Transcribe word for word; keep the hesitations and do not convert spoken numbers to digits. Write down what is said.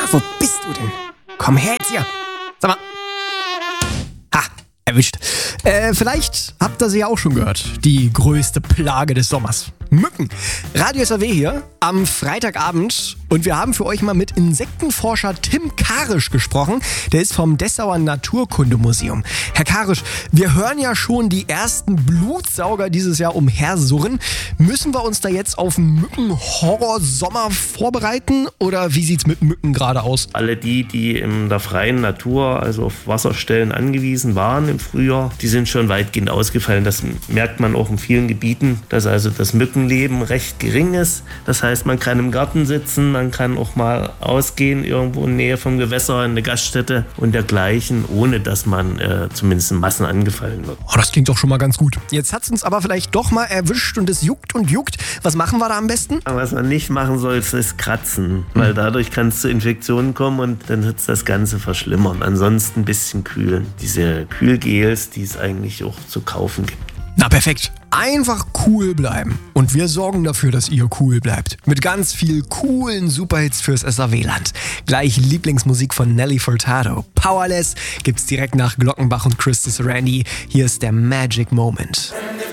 wo bist du denn? Komm her jetzt hier. Sag mal. Ha, erwischt. Äh, vielleicht habt ihr sie ja auch schon gehört. Die größte Plage des Sommers. Mücken. Radio S R W hier am Freitagabend und wir haben für euch mal mit Insektenforscher Tim Karisch gesprochen. Der ist vom Dessauer Naturkundemuseum. Herr Karisch, wir hören ja schon die ersten Blutsauger dieses Jahr umhersurren. Müssen wir uns da jetzt auf einen Mückenhorror-Sommer vorbereiten oder wie sieht's mit Mücken gerade aus? Alle die, die in der freien Natur, also auf Wasserstellen angewiesen waren im Frühjahr, die sind schon weitgehend ausgefallen. Das merkt man auch in vielen Gebieten, dass also das Mückenleben recht gering ist. Das heißt, man kann im Garten sitzen, man kann auch mal ausgehen, irgendwo in Nähe vom Gewässer, in eine Gaststätte und dergleichen, ohne dass man äh, zumindest in Massen angefallen wird. Oh, das klingt doch schon mal ganz gut. Jetzt hat's uns aber vielleicht doch mal erwischt und es juckt und juckt. Was machen wir da am besten? Was man nicht machen soll, ist kratzen, weil dadurch kann es zu Infektionen kommen und dann wird es das Ganze verschlimmern. Ansonsten ein bisschen kühlen. Diese Kühlgels, die es eigentlich auch zu kaufen gibt. Na perfekt. Einfach cool bleiben. Und wir sorgen dafür, dass ihr cool bleibt. Mit ganz viel coolen Superhits fürs S R W-Land. Gleich Lieblingsmusik von Nelly Furtado. Powerless gibt's direkt nach Glockenbach und Christy Randy. Hier ist der Magic Moment.